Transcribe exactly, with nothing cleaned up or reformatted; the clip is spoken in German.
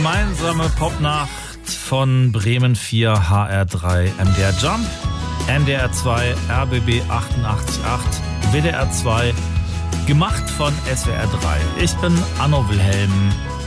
Gemeinsame Popnacht von Bremen vier, H R drei, M D R Jump, N D R zwei, R B B achtundachtzig Komma acht, W D R zwei, gemacht von S W R drei. Ich bin Anno Wilhelm.